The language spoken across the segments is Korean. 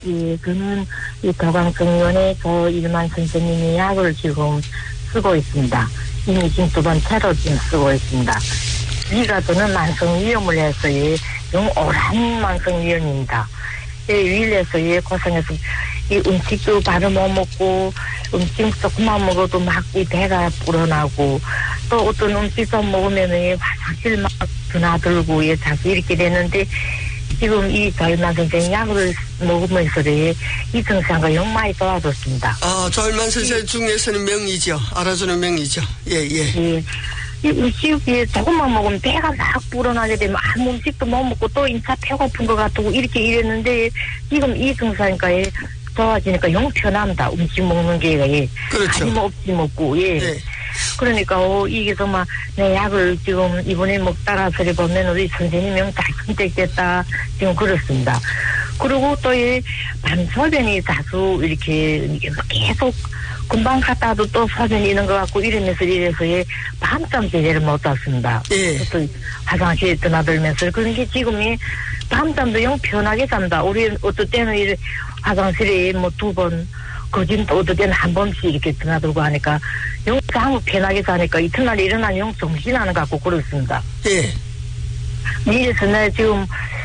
예, 저는 이 도강증위원회 조일만 선생님이 약을 지금 쓰고 있습니다. 이미 지금 2번째로 지금 쓰고 있습니다. 위가 저는 만성위염을 해서 영 오랜 만성위염입니다. 위에서 고생해서 이 음식도 바로 못 먹고 음식 조금만 먹어도 막 이 배가 불어나고 또 어떤 음식도 먹으면 화장실 막 드나들고 자주 이렇게 되는데 지금 이 조일만 선생님 약을 먹으면서 이 증상과 영 많이 좋아졌습니다. 아, 조일만 선생님 중에서는 명이죠. 알아주는 명이죠. 예. 이 음식이 조금만 먹으면 배가 막 불어나게 되면 아무 음식도 못 먹고 또 인사 배고픈 것 같고 이렇게 이랬는데 지금 이 증상이니까 좋아지니까 영 편합니다. 음식 먹는 게 그렇죠. 아니면 없지 먹고 네. 그러니까 이게 정말 내 약을 지금 이번에 먹다가 소리 보면 우리 선생님 영 잘 선택됐다 지금 그렇습니다. 그리고 또 밤소변이 자주 이렇게 계속 금방 갔다도 또 소변이 있는 것 같고 이러면서 밤잠 제대로 못 잤습니다. 예. 또 화장실에 드나들면서 그런 게 지금이 밤잠도 영 편하게 잔다. 우리 어떨 때는 화장실에 2번 거진 또 어떨 때는 한 번씩 이렇게 드나들고 하니까 영 아무 편하게 자니까 이튿날 일어나면 영 정신하는 것 같고 그렇습니다. 예. 이래서 내가 지금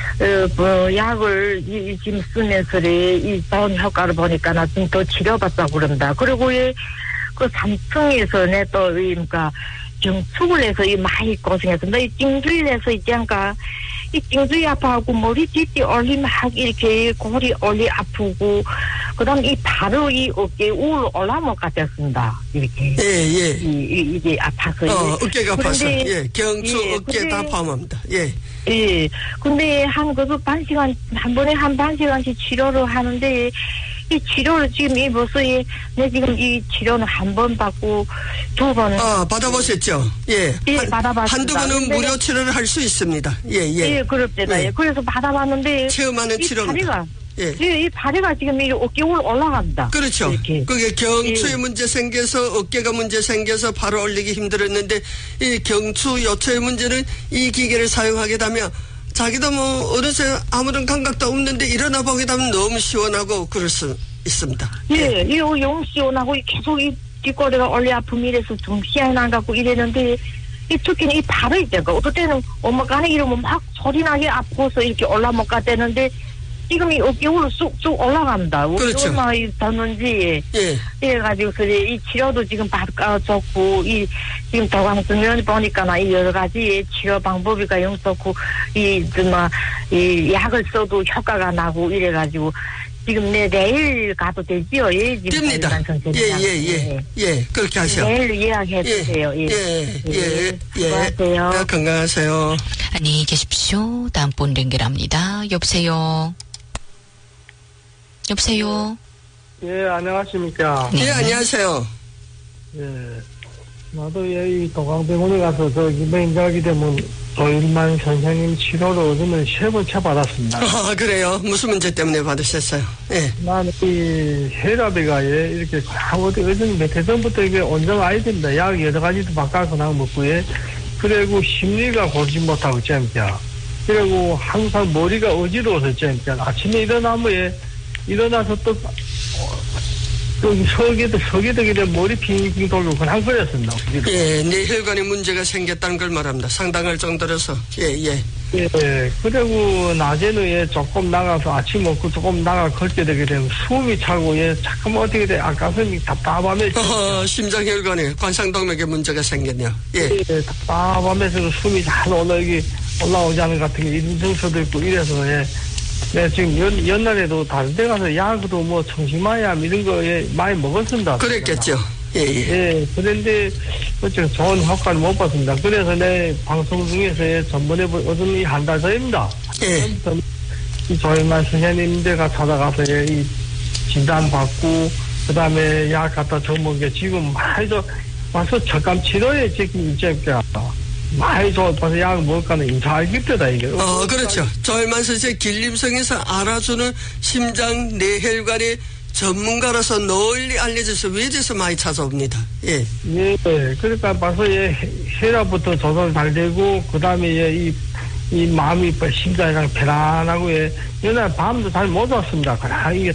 약을 지금 쓰면서 이 좋은 효과를 보니까 나 지금 더 치료받자고 그런다. 그리고 그 3층에서 내 또 그러니까 경축을 해서 많이 고생했습니다. 이 찡주일 해서 있지 않까 이 찡주이 아파하고 머리 뒷뒤 올리 막 이렇게 골이 올리 아프고 그다음 이 바로 이 어깨 우로 올라못 같았습니다. 이렇게 이게 아파서 어깨가 아파서 경추 어깨 다 포함합니다. 근데 한 번에 한 반 시간씩 치료를 하는데 이 치료를 지금 내 지금 이 치료는 한 번 받고 2번. 받아보셨죠? 받아봤습니다. 한두 번은 무료 치료를 할 수 있습니다. 그렇습니다. 그래서 받아봤는데. 체험하는 치료입니다. 이 다리가 지금 이 어깨 올라갑니다. 그렇죠. 이렇게. 그게 경추에 문제 생겨서 어깨가 문제 생겨서 바로 올리기 힘들었는데 이 경추 요추의 문제는 이 기계를 사용하게 되면 자기도 어느새 아무런 감각도 없는데 일어나 보게 되면 너무 시원하고 그럴 수 있습니다. 영 시원하고 계속 이 뒷골이가 올리 아픔이 이래서 좀 희한히 안 갖고 이랬는데 특히는 이 발을 있다가 어떨 때는 엄마가 안에 이러면 막 소리나게 아파서 이렇게 올라 못 갔다는데 지금 이 어깨로 쑥쑥 올라갑니다. 그렇죠. 얼마나 뒀는지. 그래가지고 이 치료도 지금 좋고 지금 도강증위원회 보니까 이 여러 가지 치료 방법이가 영 좋고 이 약을 써도 효과가 나고 이래가지고 지금 내일 가도 되지요? 됩니다. 그렇게 하세요. 내일 예약해 주세요. 수고하세요. 건강하세요. 안녕히 계십시오. 다음 분 연결합니다. 여보세요. 안녕하십니까. 네. 안녕하세요. 나도 이 도강병원에 가서 이번에 가게 되면 조일만 선생님 치료를 얻으면 3번째 받았습니다. 그래요? 무슨 문제 때문에 받으셨어요? 나는 이 혈압이가 이렇게 어디 몇 해 전부터 이게 온정 아야 됩니다. 약 여러 가지도 바꿔서 그냥 먹고 그리고 심리가 고르지 못하고 잼자. 그리고 항상 머리가 어지러워서 잼자. 아침에 일어나서 또 서게 되게 머리 핑핑 돌고 그냥 그랬습니다. 뇌혈관에 문제가 생겼다는 걸 말합니다. 상당할 정도로서. 그리고 낮에는 조금 나가서 아침 먹고 조금 나가 걷게 되게 되면 숨이 차고 자꾸만 어떻게 돼 아까서는 답답하면 심장혈관에 관상동맥에 문제가 생겼네요. 답답하면서 숨이 잘 올라오지 않은 것 같은 게 이런 증서도 있고 이래서 지금 옛날에도 다른 데 가서 약도 청심마약 이런 거 많이 먹었습니다. 그랬겠죠. 그런데 어쨌든 좋은 효과를 못 봤습니다. 그래서 내 방송 중에서 전번에 얻은 한 달 전입니다. 이 조일만 선생님들과 찾아가서 이 진단 받고 그다음에 약 갖다 줘먹은 게 지금 많이 와서 적감 치료에 지금 이제까 많이 좋아서 약을 먹을까는 인사 알겠다 이게. 그렇죠. 조일만 선생 길림성에서 알아주는 심장 뇌혈관의 전문가로서 널리 알려져서 외지에서 많이 찾아옵니다. 그러니까 봐서 혈압부터 조절 잘 되고 그다음에 이 이 마음이 심장이 편안하고, 예. 옛날 밤도 잘 못 잤습니다. 그러나 이게